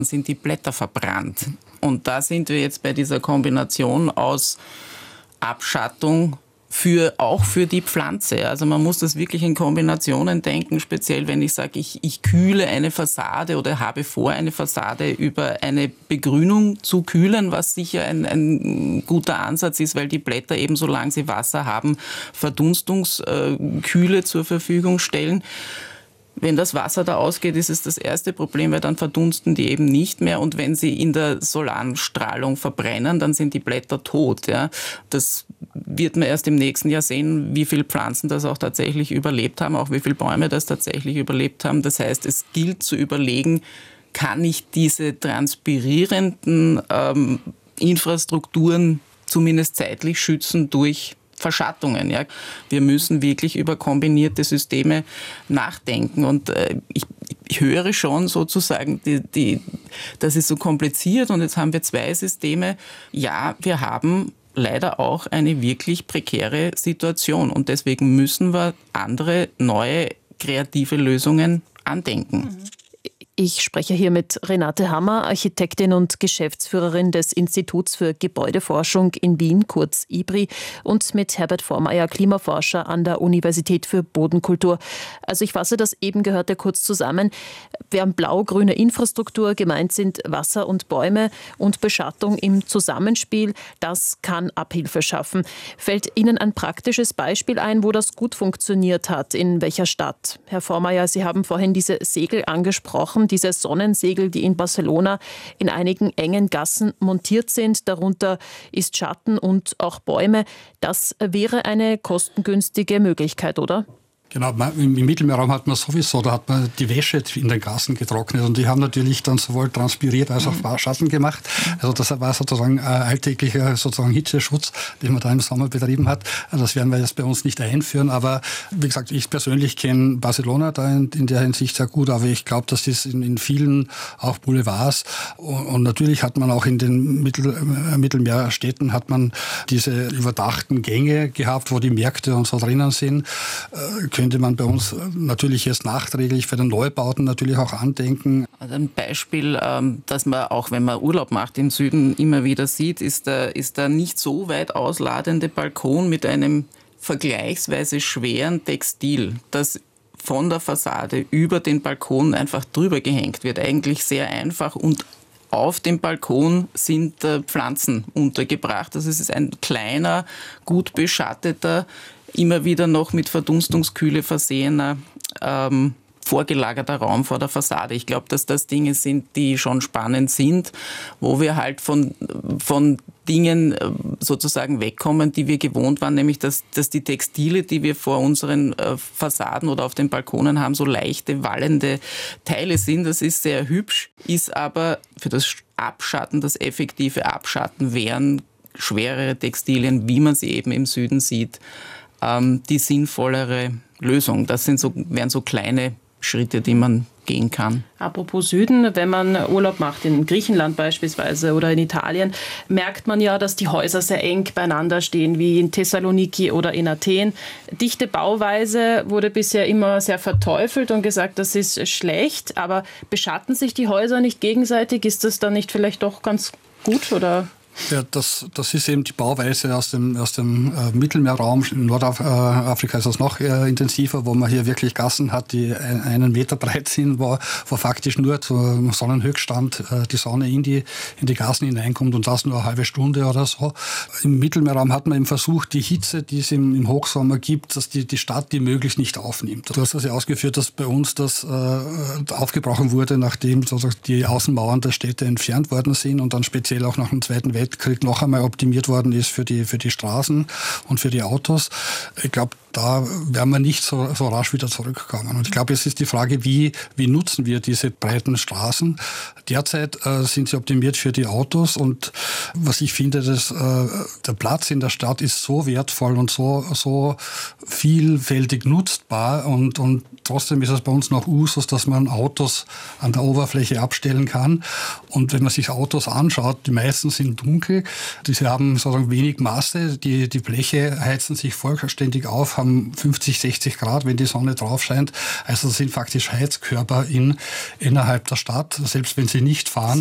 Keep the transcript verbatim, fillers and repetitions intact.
sind die Blätter verbrannt. Und da sind wir jetzt bei dieser Kombination aus Abschattung, Für, auch für die Pflanze. Also man muss das wirklich in Kombinationen denken, speziell wenn ich sage, ich, ich kühle eine Fassade oder habe vor, eine Fassade über eine Begrünung zu kühlen, was sicher ein, ein guter Ansatz ist, weil die Blätter eben, solange sie Wasser haben, Verdunstungskühle zur Verfügung stellen. Wenn das Wasser da ausgeht, ist es das erste Problem, weil dann verdunsten die eben nicht mehr. Und wenn sie in der Solarstrahlung verbrennen, dann sind die Blätter tot. Ja. Das wird man erst im nächsten Jahr sehen, wie viele Pflanzen das auch tatsächlich überlebt haben, auch wie viele Bäume das tatsächlich überlebt haben. Das heißt, es gilt zu überlegen, kann ich diese transpirierenden ähm, Infrastrukturen zumindest zeitlich schützen durch Verschattungen. Ja. Wir müssen wirklich über kombinierte Systeme nachdenken. Und äh, ich, ich höre schon sozusagen, die, die, das ist so kompliziert und jetzt haben wir zwei Systeme. Ja, wir haben leider auch eine wirklich prekäre Situation und deswegen müssen wir andere, neue, kreative Lösungen andenken. Mhm. Ich spreche hier mit Renate Hammer, Architektin und Geschäftsführerin des Instituts für Gebäudeforschung in Wien, kurz I B R I, und mit Herbert Vormeier, Klimaforscher an der Universität für Bodenkultur. Also ich fasse das eben Gehörte kurz zusammen. Während blau-grüne Infrastruktur gemeint sind Wasser und Bäume und Beschattung im Zusammenspiel, das kann Abhilfe schaffen. Fällt Ihnen ein praktisches Beispiel ein, wo das gut funktioniert hat? In welcher Stadt? Herr Vormeier, Sie haben vorhin diese Segel angesprochen, diese Sonnensegel, die in Barcelona in einigen engen Gassen montiert sind. Darunter ist Schatten und auch Bäume. Das wäre eine kostengünstige Möglichkeit, oder? Genau, im Mittelmeerraum hat man sowieso, da hat man die Wäsche in den Gassen getrocknet und die haben natürlich dann sowohl transpiriert als auch Schatten gemacht. Also das war sozusagen ein alltäglicher sozusagen Hitzeschutz, den man da im Sommer betrieben hat. Das werden wir jetzt bei uns nicht einführen, aber wie gesagt, ich persönlich kenne Barcelona da in, in der Hinsicht sehr gut, aber ich glaube, das ist in, in vielen auch Boulevards und, und natürlich hat man auch in den Mittel, äh, Mittelmeerstädten hat man diese überdachten Gänge gehabt, wo die Märkte und so drinnen sind. Äh, könnte man bei uns natürlich jetzt nachträglich für den Neubauten natürlich auch andenken. Also ein Beispiel, das man auch, wenn man Urlaub macht im Süden, immer wieder sieht, ist der, ist der nicht so weit ausladende Balkon mit einem vergleichsweise schweren Textil, das von der Fassade über den Balkon einfach drüber gehängt wird. Eigentlich sehr einfach und auf dem Balkon sind äh, Pflanzen untergebracht. Also es ist ein kleiner, gut beschatteter, immer wieder noch mit Verdunstungskühle versehener, ähm, vorgelagerter Raum vor der Fassade. Ich glaube, dass das Dinge sind, die schon spannend sind, wo wir halt von, von Dingen sozusagen wegkommen, die wir gewohnt waren, nämlich dass, dass die Textile, die wir vor unseren äh, Fassaden oder auf den Balkonen haben, so leichte, wallende Teile sind. Das ist sehr hübsch, ist aber für das Abschatten, das effektive Abschatten wären schwerere Textilien, wie man sie eben im Süden sieht, ähm, die sinnvollere Lösung. Das sind so, wären so kleine Schritte, die man gehen kann. Apropos Süden, wenn man Urlaub macht, in Griechenland beispielsweise oder in Italien, merkt man ja, dass die Häuser sehr eng beieinander stehen, wie in Thessaloniki oder in Athen. Dichte Bauweise wurde bisher immer sehr verteufelt und gesagt, das ist schlecht, aber beschatten sich die Häuser nicht gegenseitig? Ist das dann nicht vielleicht doch ganz gut, oder? Ja, das, das ist eben die Bauweise aus dem, aus dem äh, Mittelmeerraum. In Nordafrika ist das noch äh, intensiver, wo man hier wirklich Gassen hat, die ein, einen Meter breit sind, wo, wo faktisch nur zum Sonnenhöchststand äh, die Sonne in die, in die Gassen hineinkommt und das nur eine halbe Stunde oder so. Im Mittelmeerraum hat man eben versucht, die Hitze, die es im, im Hochsommer gibt, dass die, die Stadt die möglichst nicht aufnimmt. Du hast das ja ausgeführt, dass bei uns das äh, aufgebrochen wurde, nachdem sozusagen die Außenmauern der Städte entfernt worden sind und dann speziell auch nach dem Zweiten Weltkrieg Weltkrieg noch einmal optimiert worden ist für die, für die Straßen und für die Autos. Ich glaube, da werden wir nicht so, so rasch wieder zurückkommen. Und ich glaube, jetzt ist die Frage, wie, wie nutzen wir diese breiten Straßen? Derzeit äh, sind sie optimiert für die Autos und was ich finde, dass, äh, der Platz in der Stadt ist so wertvoll und so, so vielfältig nutzbar und, und trotzdem ist es bei uns noch Usus, dass man Autos an der Oberfläche abstellen kann. Und wenn man sich Autos anschaut, die meisten sind dunkel, diese haben sozusagen wenig Masse, die, die Bleche heizen sich vollständig auf, haben fünfzig, sechzig Grad, wenn die Sonne drauf scheint. Also das sind faktisch Heizkörper in, innerhalb der Stadt, selbst wenn sie nicht fahren.